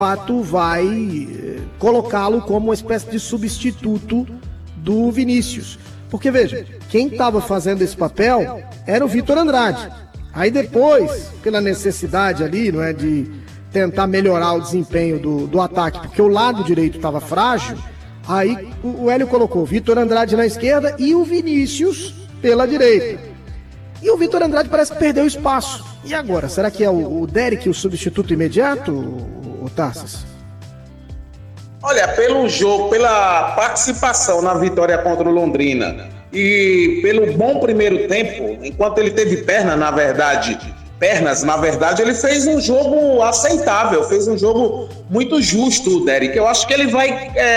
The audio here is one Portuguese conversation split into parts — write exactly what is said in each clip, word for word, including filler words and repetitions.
fato vai eh, colocá-lo como uma espécie de substituto do Vinícius. Porque, veja, quem estava fazendo esse papel era o Vitor Andrade. Aí depois, pela necessidade ali, não é, de tentar melhorar o desempenho do, do ataque, porque o lado direito estava frágil, aí o, o Hélio colocou o Vitor Andrade na esquerda e o Vinícius pela direita. E o Vitor Andrade parece que perdeu espaço. E agora, será que é o, o Derek o substituto imediato, o, o Tarsis? Olha, pelo jogo, pela participação na vitória contra o Londrina e pelo bom primeiro tempo, enquanto ele teve perna, na verdade, pernas, na verdade, ele fez um jogo aceitável, fez um jogo muito justo, o Derek. Eu acho que ele vai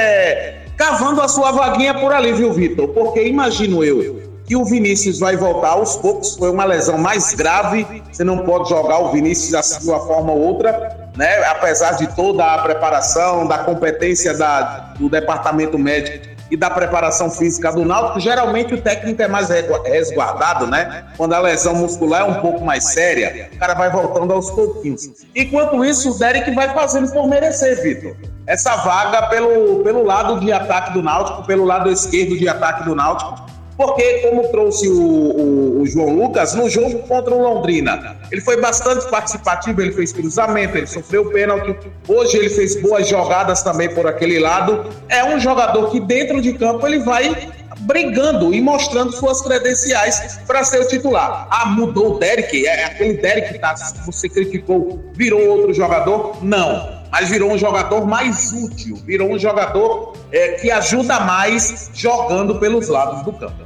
é, cavando a sua vaguinha por ali, viu, Vitor? Porque imagino eu que o Vinícius vai voltar aos poucos, foi uma lesão mais grave, você não pode jogar o Vinícius assim de uma forma ou outra, né? Apesar de toda a preparação, da competência da, do departamento médico e da preparação física do Náutico, geralmente o técnico é mais resguardado, né? Quando a lesão muscular é um pouco mais séria, o cara vai voltando aos pouquinhos. Enquanto isso, o Derek vai fazendo por merecer, Vitor, essa vaga pelo, pelo lado de ataque do Náutico, pelo lado esquerdo de ataque do Náutico, porque, como trouxe o, o, o João Lucas, no jogo contra o Londrina, ele foi bastante participativo, ele fez cruzamento, ele sofreu pênalti, hoje ele fez boas jogadas também por aquele lado. É um jogador que dentro de campo ele vai brigando e mostrando suas credenciais para ser o titular. Ah, mudou o Derek? É aquele Derek que tá, você criticou, virou outro jogador? Não. Mas virou um jogador mais útil, virou um jogador é, que ajuda mais jogando pelos lados do campo.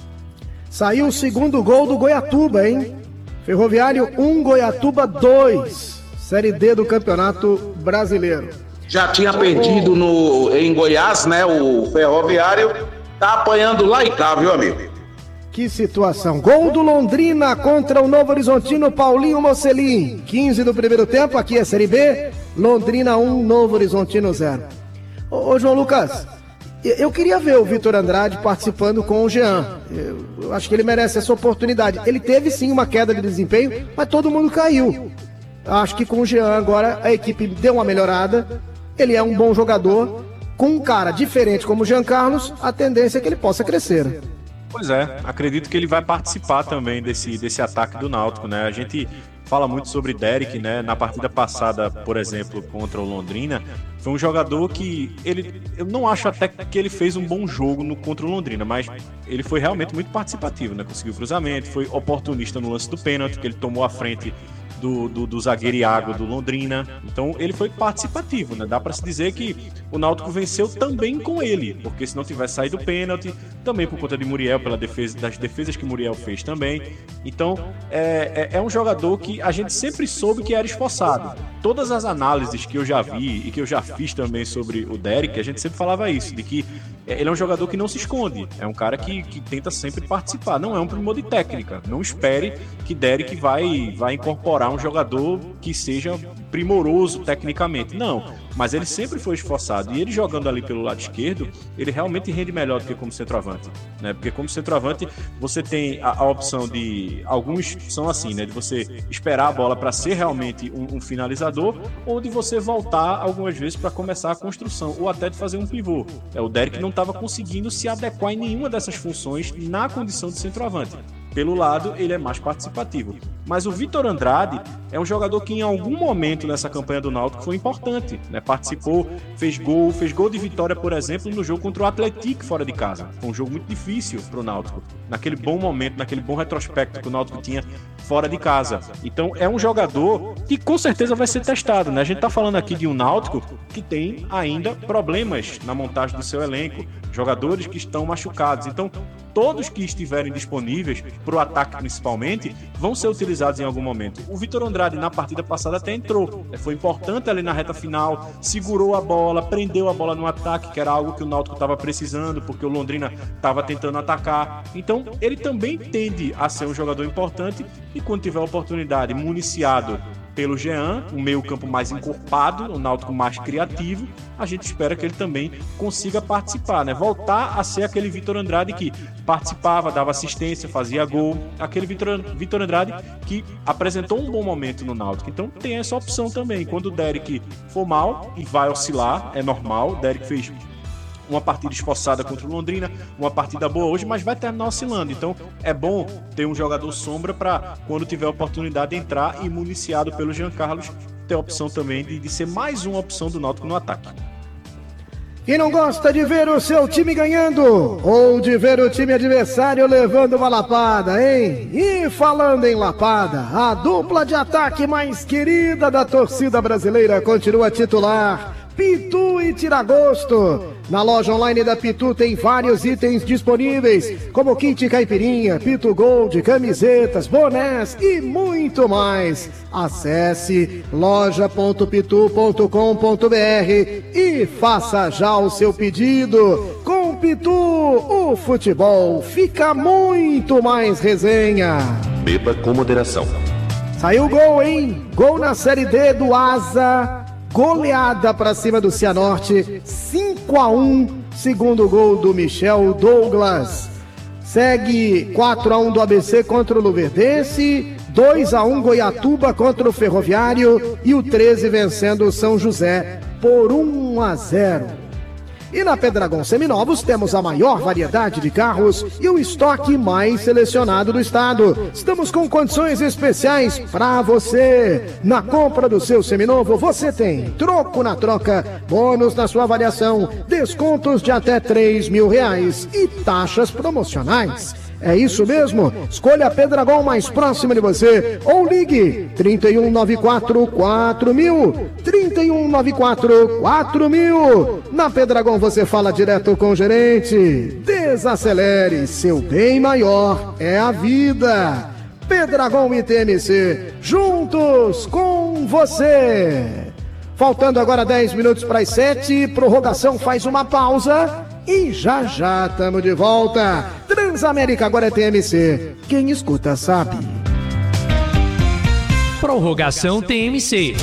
Saiu o segundo gol do Goiatuba, hein? Ferroviário um, Goiatuba dois. Série D do Campeonato Brasileiro. Já tinha perdido no, em Goiás, né? O Ferroviário tá apanhando lá e cá, viu, amigo? Que situação. Gol do Londrina contra o Novo Horizontino, Paulinho Mocelin. quinze do primeiro tempo, aqui é Série B. Londrina um, Novo Horizontino zero. Ô, ô João Lucas, eu queria ver o Vitor Andrade participando com o Jean. Eu, eu acho que ele merece essa oportunidade. Ele teve sim uma queda de desempenho, mas todo mundo caiu. Acho que com o Jean agora a equipe deu uma melhorada. Ele é um bom jogador. Com um cara diferente como o Jean Carlos, a tendência é que ele possa crescer. Pois é, acredito que ele vai participar também desse, desse ataque do Náutico, né? A gente fala muito sobre Derek, né? Na partida passada, por exemplo, contra o Londrina, foi um jogador que ele, eu não acho até que ele fez um bom jogo no, contra o Londrina, mas ele foi realmente muito participativo, né? Conseguiu cruzamento, foi oportunista no lance do pênalti, que ele tomou a frente Do, do, do zagueiro Iago do Londrina. Então ele foi participativo, né? Dá pra se dizer que o Náutico venceu também com ele, porque se não tivesse saído o pênalti, também por conta de Muriel, pela defesa, das defesas que Muriel fez também. Então é, é, é um jogador que a gente sempre soube que era esforçado. Todas as análises que eu já vi e que eu já fiz também sobre o Derek, a gente sempre falava isso, de que ele é um jogador que não se esconde, é um cara que, que tenta sempre participar, não é um primor de técnica. Não espere que Derek vai, vai incorporar um jogador que seja primoroso tecnicamente, não, mas ele sempre foi esforçado, e ele jogando ali pelo lado esquerdo, ele realmente rende melhor do que como centroavante, né? Porque como centroavante você tem a, a opção de, alguns são assim, né, de você esperar a bola para ser realmente um, um finalizador, ou de você voltar algumas vezes para começar a construção, ou até de fazer um pivô. É, o Derek não estava conseguindo se adequar em nenhuma dessas funções na condição de centroavante. Pelo lado, ele é mais participativo. Mas o Vitor Andrade é um jogador que em algum momento nessa campanha do Náutico foi importante, né? Participou, fez gol, fez gol de vitória, por exemplo, no jogo contra o Atlético fora de casa. Foi um jogo muito difícil para o Náutico, naquele bom momento, naquele bom retrospecto que o Náutico tinha fora de casa. Então é um jogador que com certeza vai ser testado, né? A gente está falando aqui de um Náutico que tem ainda problemas na montagem do seu elenco, jogadores que estão machucados. Então todos que estiverem disponíveis para o ataque principalmente vão ser utilizados em algum momento. O Vitor Andrade na partida passada até entrou, foi importante ali na reta final, segurou a bola, prendeu a bola no ataque, que era algo que o Náutico estava precisando, porque o Londrina estava tentando atacar. Então ele também tende a ser um jogador importante, e quando tiver a oportunidade, municiado pelo Jean, um meio campo mais encorpado, o Náutico mais criativo, a gente espera que ele também consiga participar, né? Voltar a ser aquele Vitor Andrade que participava, dava assistência, fazia gol, aquele Vitor, Vitor Andrade que apresentou um bom momento no Náutico. Então tem essa opção também. Quando o Derek for mal, e vai oscilar, é normal, o Derek fez uma partida esforçada contra o Londrina, uma partida boa hoje, mas vai terminar oscilando. Então é bom ter um jogador sombra para, quando tiver a oportunidade de entrar e municiado pelo Jean Carlos, ter a opção também de, de ser mais uma opção do Náutico no ataque. Quem não gosta de ver o seu time ganhando ou de ver o time adversário levando uma lapada, hein? E falando em lapada, a dupla de ataque mais querida da torcida brasileira continua titular. Pitu e Tiragosto. Na loja online da Pitu tem vários itens disponíveis, como kit caipirinha, Pitu Gold, camisetas, bonés e muito mais. Acesse loja ponto pitu ponto com ponto br e faça já o seu pedido. Com Pitu, o futebol fica muito mais resenha. Beba com moderação. Saiu gol, hein? Gol na Série D do Asa. Goleada para cima do Cianorte, cinco a um, segundo gol do Michel Douglas. Segue quatro a um do A B C contra o Luverdense, dois a um Goiatuba contra o Ferroviário e o treze vencendo o São José por um a zero. E na Pedragon Seminovos temos a maior variedade de carros e o estoque mais selecionado do estado. Estamos com condições especiais para você. Na compra do seu seminovo você tem troco na troca, bônus na sua avaliação, descontos de até três mil reais e taxas promocionais. É isso mesmo? Escolha a Pedragon mais próxima de você ou ligue trinta e um noventa e quatro, quatro mil, trinta e um noventa e quatro, quatro mil. Na Pedragon você fala direto com o gerente. Desacelere, seu bem maior é a vida. Pedragon e T M C, juntos com você. Faltando agora dez minutos para as sete, prorrogação faz uma pausa. E já já estamos de volta. Transamérica agora é T M C. Quem escuta sabe. Prorrogação T M C.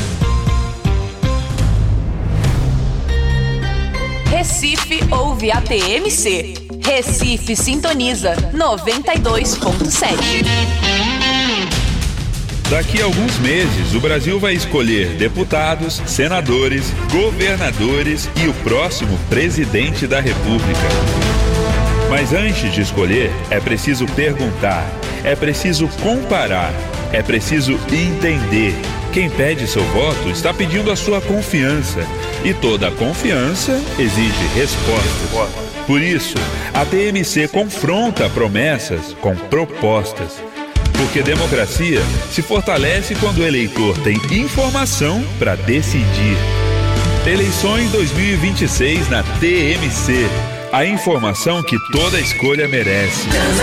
Recife ouve a T M C. Recife sintoniza noventa e dois ponto sete. Daqui a alguns meses, o Brasil vai escolher deputados, senadores, governadores e o próximo presidente da República. Mas antes de escolher, é preciso perguntar, é preciso comparar, é preciso entender. Quem pede seu voto está pedindo a sua confiança. E toda confiança exige respostas. Por isso, a T M C confronta promessas com propostas. Porque democracia se fortalece quando o eleitor tem informação para decidir. Eleições dois mil e vinte e seis na T M C. A informação que toda escolha merece.